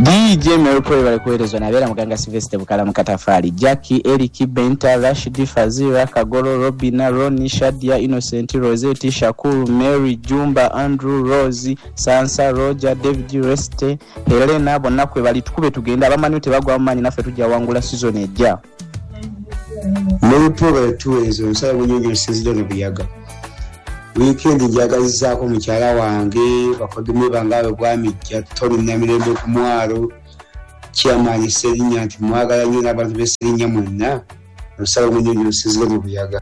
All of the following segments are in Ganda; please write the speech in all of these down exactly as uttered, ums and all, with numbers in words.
D J Melpro bali kuelezwa na Vera Muganga Sylvester Bukala Mkatafari, Jackie, Eric, Benta, Rashidi, Fazira, Kagoro, Robina, Roni, Shadia, Innocent, Rosette, Shakuru, Mary, Jumba, Andrew, Rosie, Sansa, Roger, David, Reste, Helena, bonakwe bali tukube tugenda abamanyi tebagwa amanyi naffe tujja wangula season ejja. Melpro bali tuwezo nsala bunyonyo season ebuyaga. Weekend njagalizaako mukyala wange bakodumi bangabe bwamijja Tony Namirembe ku mwalo chairman Serinya nti mwagala nnyo n'abantu b'Esserinya mwenna nsala bunyonyo season ebuyaga.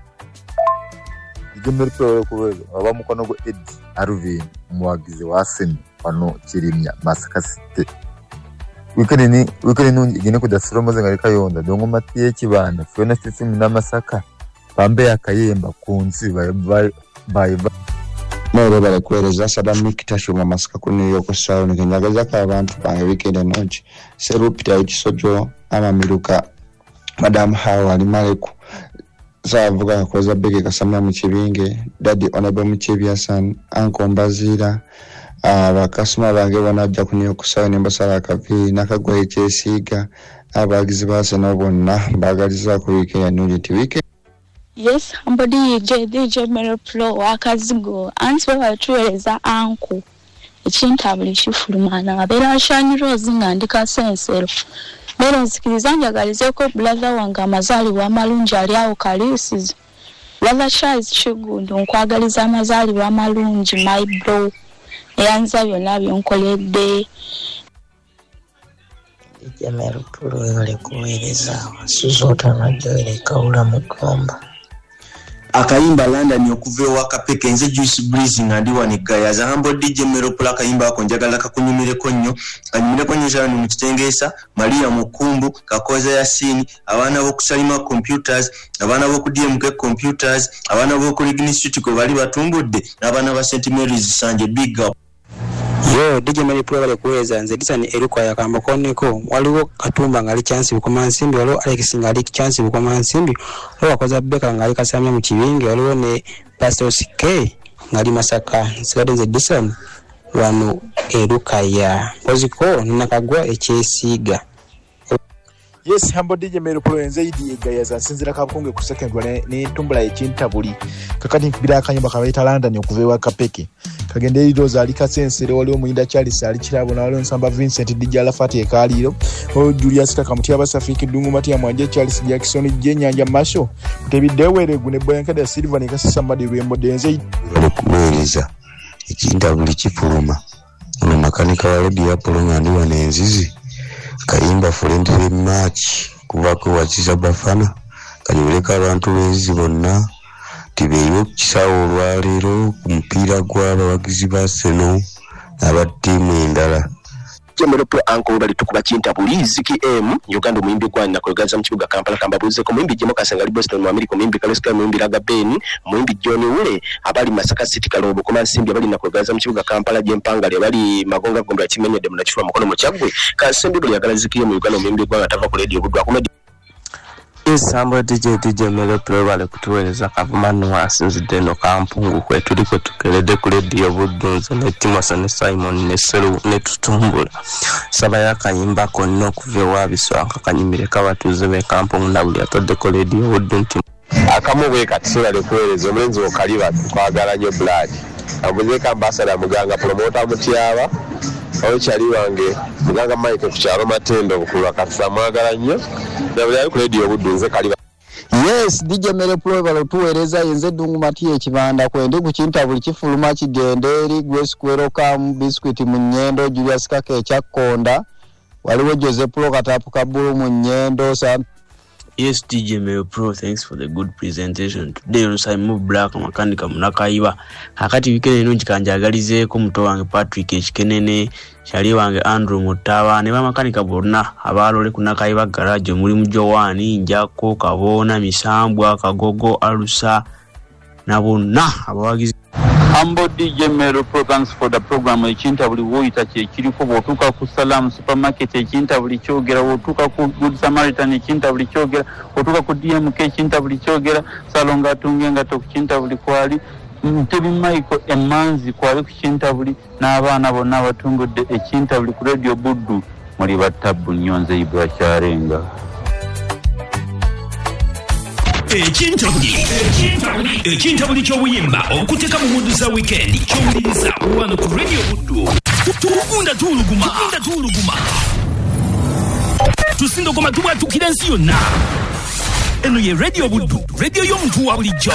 Melpro kuwezo aba mukono go Ed Arvin muwagizi wa Arsenal wano Kirimya Masaka City. Weekend ni weekend nungi igene kudasiro maze ngalika yonda dongo matiye kibanda Fiona Sisimu na Masaka pambe yakayemba kunzi baye baye Mero bale kueleza saba mikitashunga Masaka ku New York Sound ngenyaga ka abantu bange weekend nonchi serupita ikisojo ama miruka Madam Hawa ali maleku zavuga koza bege kasamya mu kibinge Daddy Honorable Muchebya san Uncle Mbazira abakasuma bange banajja ku New York Sound mbasala kavi nakagwa ekyesiga abagizi base nobonna bagaliza ku weekend nungi weekend. Yes, ambodi D J Melpro wakazigo answe watueleza anku ekintabuli kifulumana abera Shani Rose ngandika sensero bero nsikiriza njagalizeko brother wange amazali wa malungi ali awo Kaliusizo brother Charles Chigundu nkwagaliza amazali wa malungi my bro eyanza byonna byonkoledde. D J Melpro wale kueleza Suzota na Joel Kaula Mukomba akayimba London okuve wakapeke nze Juice Breeze ngadiwa ni gaya za hambo D J Melpro akayimba akonjagala kakunyumire konyo kanyumire konyo cyane mu kitengesa Maria Mukumbu Kakoza Yasini abana bo kusalima computers abana bo ku D M K computers abana bo ku Institute ko bali batumbudde abana ba Saint Mary's Sanje big up. Yo D J Melpro bale kuweza nze disani erikwa yakamba koneko waliwo Katumba ngali chance bukoma nsimbi waliwo Alex ngali chance bukoma nsimbi waliwo wakoza Beka ngali kasamya mu kibinge waliwo ne Pastor K ngali Masaka nsigade nze disani wano erukaya koziko nakagwa ekyesiga. Yes, hambo D J Melpro enzeidi egayaza sinzira kabukonge ku second one ne tumbula ekintabuli kakati nkubira akanyumba kabaita London okuvewa kapeke kagende idoza alika sensere wali omuyinda Charles ali kirabo na wali nsamba Vincent D J Alafati ekaliro o Julius Kakamuti abasafiki dungu mati ya mwanje Charles Jackson Jenyanja Masho tebidewere gune boyankada Silver ne kasisa madi rwembo denze kuweleza ekintabuli kifuluma ono makanika wa radio ya Polonga ndi wanenzizi kayimba friendly match kubako wachiza bafana kanyuleka abantu bezi bonna tibeyo kisawo lwalero kumupira gwaba bagizi baseno aba timu endala. Melpro anko bali tukuba kintabuli Ziki M Uganda muyimbi kwa na kwegaza mu kibuga Kampala kambabuze ko muyimbi Jemo Kasengali Boston mu America muyimbi Kaleska muyimbi Laga Ben muyimbi John Ule abali Masaka City Kalombo kuma nsimbi abali na kwegaza mu kibuga Kampala Jempanga bali Magonga Gombra kimenyede mu nakifwa mukono mu kyagwe kasembi bali yakala Ziki mu Uganda muyimbi kwa atava ku radio budwa kuma. Yes, hambo D J D J Melpro bale kutuweleza kavumano wasinzide no kampungu kwetu liko tukelede ku radio budunzo ne Timasa ne Simon ne Selu ne tutumbula saba yakayimba konno kuvewa biswanka kanyimire kabatuze be kampungu na buli atodde ku radio budunti akamubwe katisula lekuweleza omulenzi okaliba kwagala nyo blood abuzeka ambassador muganga promoter mutiyaba okyali wange muganga Mike ku kyalo Matendo bukulwa katisa mwagala nnyo nabuli ali ku radio budunze kaliba. Yes, D J Melpro bale tuweleza yenze dungu mati ekibanda kwende ku kintabuli kifuluma kigende eri Grace Kweroka mu biscuit mu Nyendo Julius Kake ekyakonda waliwo Jose Pro katapu kabulu mu Nyendo sa. Yes, D J Melpro, thanks for the good presentation. Today on Simon Black makanika munakaiba. Hakati weekend nungi kanjagalize ko muto wange Patrick Ekikenene, shali wange Andrew Mutawa, ne makanika bonna abalole kunakaiba garage muri mu Jowani, Njako, Kabona, Misambwa, Kagogo, Alusa na bonna abawagizi. Humble D J Melpro, thanks for the program. Ekintabuli woyita kye kiriko botuka ku Salam supermarket ekintabuli kyogera botuka ku Good Samaritan ekintabuli kyogera botuka ku D M K ekintabuli kyogera Salonga tungenga to kintabuli kwali Mtebi Michael Emanzi kwali ku kintabuli n'abaana bonna batungudde ekintabuli ku radio Buddu muli battabu nnyo nze Ibra Kyarenga. Ekintabuli ekintabuli ky'obuyimba okuteka mu mudu za weekend ky'owuliriza wano ku Radio Buddu. Tukunda tuuluguma tukunda tuuluguma tusindogoma tubwatukira ensi yonna. Eno ye Radio Buddu, radio y'omuntu wa bulijjo.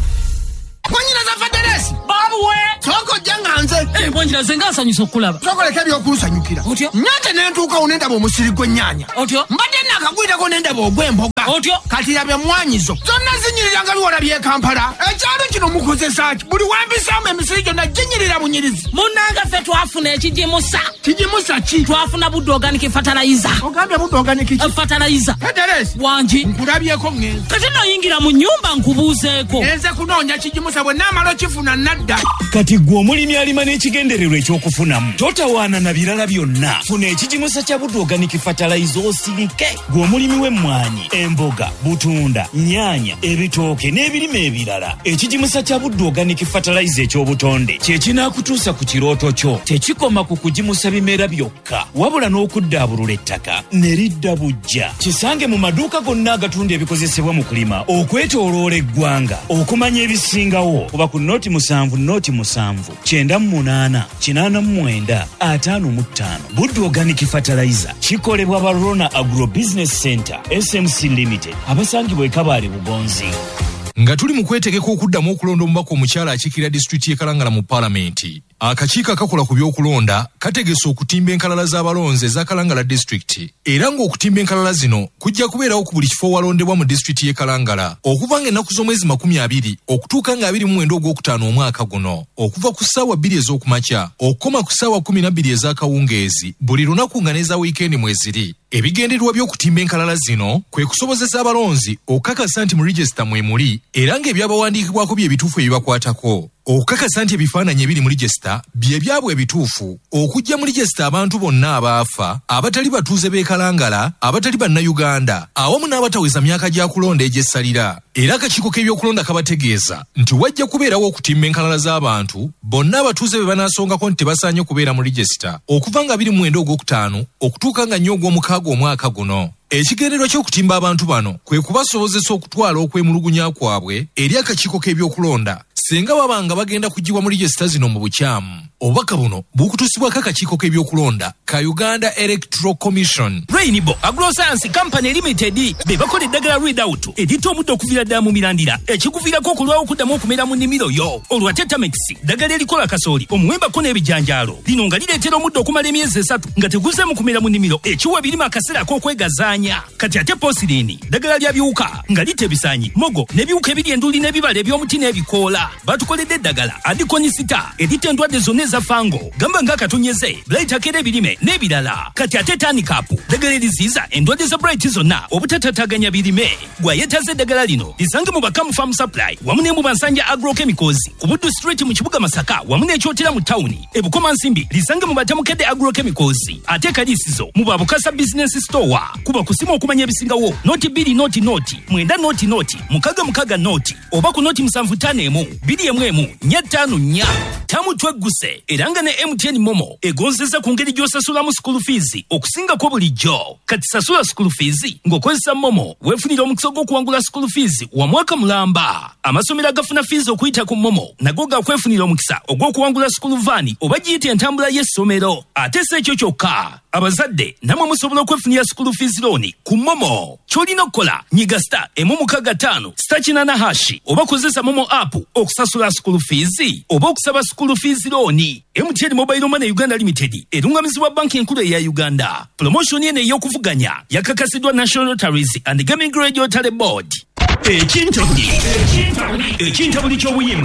Kwanyina za Federesi babuwe soko janganze eh bwanjira zenga sanyuso kulaba soko leka byo kulusanyukira otyo nyate nentuka unenda bo musiri gwennyanya otyo mbadde nakagwita ko nenda bo gwemboga otyo kati yabye mwanyizo zonna zinyirira biwona bye Kampala ekyalo kino mukozesa ki buli wambisaamu emisiri gyonna ginyirira bunyirizi munanga fe twafuna ekijimusa kijimusa ki twafuna Buddu organic fertilizer ogambye Buddu organic ki fertilizer Federesi wanji nkulabyeko ngenzi kati noyingira mu nyumba nkubuuzeeko enze kunoonya kijimusa bwe naamala kifuna nadda kati gwe omulimi alima n'ekigendererwa ekyokufunamu totawaana na birala byonna funa ekijimusa kya Buddu organic fertilizer osirike gwe omulimi w'emmwanyi emboga butunda nyaanya ebitooke n'ebirime ebirala ekijimusa kya Buddu organic fertilizer ekyobutonde kye kinaakutuusa ku kirooto kyo tekikoma ku kujimusa bimera byokka wabula n'okuddaabulula ettaka ne lidda bujja kisange mu maduuka gonna agatunda ebikozesebwa mu kulima okwetooloola eggwanga okumanya ebisingawo kuba ku noti musanvu noti musanvu kyenda mu munaana kinaana mu mwenda ataano mu ttaano. Buddu organic fertilizer kikolebwa ba Rona Agro Business Center S M C Limited abasangibwa e Kabale Bugonzi. Nga tuli mu kwetegeka okuddamu okulonda omubaka omukyala akikira disitulikiti y'e Kalangala mu Paalamenti. Akakiiko akakola ku by'okulonda kategese okutimba enkalala z'abalonzi eza Kalangala disitulikiti era ng'okutimba enkalala zino kujja kubeerawo ku buli kifo walondebwa mu disitulikiti y'e Kalangala okuva ng'ennaku z'omwezi makumi abiri okutuuka nga abiri mu mwenda ogwokutaano omwaka guno okuva ku ssaawa bbiri ez'okumakya okukoma ku ssaawa kumi na bbiri ez'akawungeezi buli lunaku nga n'eza wiikendi mweziri. Ebigendererwa by'okutimba enkalala zino kwe kusobozesa abalonzi okukakasa nti mu regisita mwe muli era ng'ebyabawandiikibwako bye bituufu ebibakwatako. Okukakasa nti ebifaananyi ebiri mu regisita bye byabwe ebituufu okujja mu regisita abantu bonna abaafa abatali batuuze b'e Kalangala abatali bannayuganda awamu n'abataweza myaka gya kulonda egy'essalira. Era akakiiko k'ebyokulonda kabategeeza nti wajja kubeerawo okutimba enkalala z'abantu bonna abatuuze be banaasongako nti tebasaanye okubeera mu regisita okuva nga abiri mu mwenda ogwokutaano okutuuka nga nnyo ogw'omukaaga omwaka guno. Ekigendererwa ky'okutimba abantu bano kwe kubasobozesa okutwala okwemulugunya kwabwe eri akakiiko k'ebyokulonda singa babanga bagenda kugibwa mu regisita zino mu bukyamu. Obubaka buno bukutusibwako akakiiko k'ebyokulonda ka Uganda Electoral Commission. Rainbow Agroscience Company Limited be bakola eddagala Readout edita omuddo okuviira ddala mu mirandira ekikuviirako okulwawo okuddamu okumera mu nnimiro yo. Olwa Tetamix ddagala erikola kasooli omuwembako n'ebijanjaalo lino nga lireetera omuddo okumala emyezi esatu nga teguze mu kumera mu nnimiro ekiwa ebirime akaseera ak'okwegazaanya. Kati ate Posirini ddagala lya biwuka nga lita ebisaanyi mogo n'ebiwuka ebiri enduli n'ebibala eby'omuti n'ebikoola. Batukoledde eddagala Adikonisita edita endwadde zonna eza fango gamba nga katonyeze Bright akera ebirime n'ebirala. Kati ate Tanikapu ddagala eriziiza endwadde za Bright zonna obutatataganya birime. Gwayetaze eddagala lino lisange mu Bakamu Farm Supply wamu ne mu Bansanja Agrochemicals ku Buddu Street mu kibuga Masaka wamu n'ekyotera mu tawuni e Bukoma Nsimbi lisange mu Batamukedde Agrochemicals ate Kaliisizo mu Babukasa Business Store kuba kusima okumanya ebisingawo noti bbiri noti noti mwenda noti noti mukaga mukaga noti oba ku noti musanvu ttaano emu bbiri emu emu nnya ttaano nnya tamu twegguse era nga ne M T N Momo egonzeza ku ngeri gy'osasulamu school fees okusingako bulijjo. Kati sasula school fees ng'okozesa Momo weefunira omukisa gw'okuwangula school fees wa mwaka mulamba. Amasomero agafuna fees okuyita ku Momo nago gakwefunira omukisa ogw'okuwangula school van oba giyita entambula y'essomero. Ate si ekyo kyokka abazadde namwe musobola okwefunira school fees loan ku Momo. Kyolina okukola nyiga star emu mukaga ttaano star kinaana hashi oba kozesa Momo app okusasula school fees oba okusaba school fees loan. M T N Mobile Money Uganda Limited erungamizibwa banki enkulu eya Uganda. Promotion eno ey'okuvuganya yakakasidwa National Lotteries and Gaming Regulatory Board. Ekintabuli ekintabuli ky'obuyimba